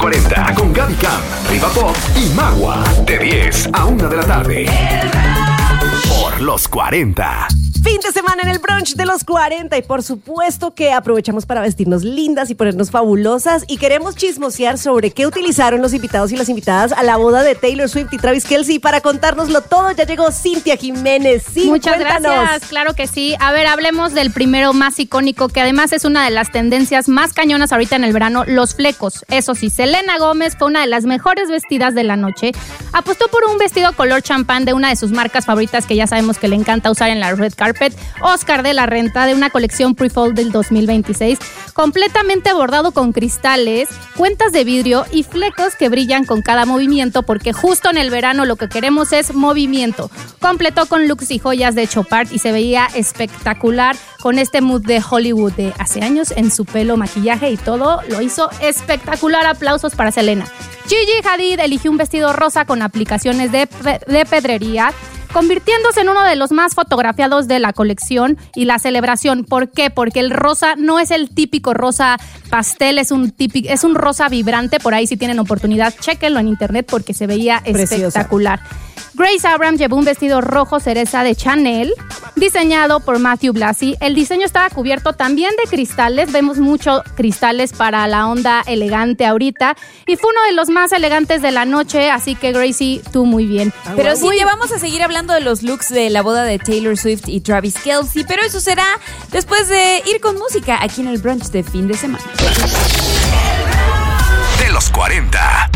40 con Gaby Cam, Riva Pop y Magua. De 10 a 1 de la tarde. Por los 40. Fin de semana en el brunch de los 40 y por supuesto que aprovechamos para vestirnos lindas y ponernos fabulosas y queremos chismosear sobre qué utilizaron los invitados y las invitadas a la boda de Taylor Swift y Travis Kelce. Para contárnoslo todo ya llegó Cintia Jiménez. Sí, muchas cuéntanos. gracias, claro que sí. A ver, hablemos del primero más icónico, que además es una de las tendencias más cañonas ahorita en el verano, los flecos. Eso sí, Selena Gómez fue una de las mejores vestidas de la noche. Apostó por un vestido color champán de una de sus marcas favoritas que ya sabemos que le encanta usar en la red carpet, Oscar de la Renta, de una colección pre-fall del 2026, completamente bordado con cristales, cuentas de vidrio y flecos que brillan con cada movimiento, porque justo en el verano lo que queremos es movimiento. Completó con looks y joyas de Chopard y se veía espectacular con este mood de Hollywood de hace años en su pelo, maquillaje y todo. Lo hizo espectacular. Aplausos para Selena. Gigi Hadid eligió un vestido rosa con aplicaciones de pedrería, convirtiéndose en uno de los más fotografiados de la colección y la celebración. ¿Por qué? Porque el rosa no es el típico rosa pastel, es un rosa vibrante. Por ahí si tienen oportunidad, chéquenlo en internet porque se veía espectacular. Grace Abrams llevó un vestido rojo cereza de Chanel, diseñado por Matthew Blassie. El diseño estaba cubierto también de cristales. Vemos muchos cristales para la onda elegante ahorita. Y fue uno de los más elegantes de la noche, así que Gracie, tú muy bien. Pero sí, vamos a seguir hablando de los looks de la boda de Taylor Swift y Travis Kelce, pero eso será después de ir con música aquí en el brunch de fin de semana. De los 40.